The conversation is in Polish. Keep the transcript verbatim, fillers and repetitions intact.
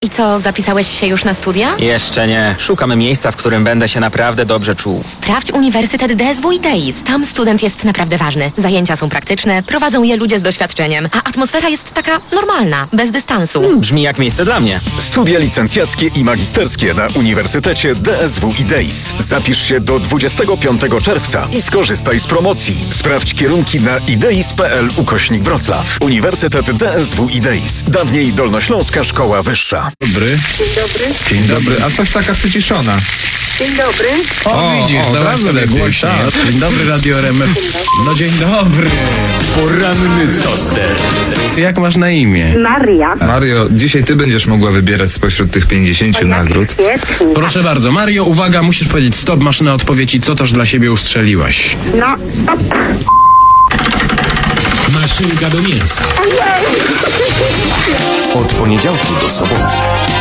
I co, zapisałeś się już na studia? Jeszcze nie. Szukamy miejsca, w którym będę się naprawdę dobrze czuł. Sprawdź Uniwersytet D S W i D I S. Tam student jest naprawdę ważny. Zajęcia są praktyczne, prowadzą je ludzie z doświadczeniem, a atmosfera jest taka normalna, bez dystansu. Hmm, brzmi jak miejsce dla mnie. Studia licencjackie i magisterskie na Uniwersytecie D S W i D I S. Zapisz się do dwudziestego piątego czerwca i skorzystaj z promocji. Sprawdź kierunki na ideis.pl ukośnik Wrocław. Uniwersytet D S W i D I S. Dawniej Dolnośląska Szkoła Wyższa. Dobry. Dzień dobry. Dzień dobry. A coś taka przyciszona. Dzień dobry. O, o widzisz, o, teraz sobie głośniej. Dzień dobry, Radio R M F. No dzień dobry. Poranny toster. Jak masz na imię? Maria. Mario, dzisiaj ty będziesz mogła wybierać spośród tych pięćdziesięciu nagród. Świetnie. Proszę bardzo, Mario, uwaga, musisz powiedzieć stop, maszyna odpowiedzi, co też dla siebie ustrzeliłaś. No, stop. Maszynka do mięsa. Od poniedziałku do soboty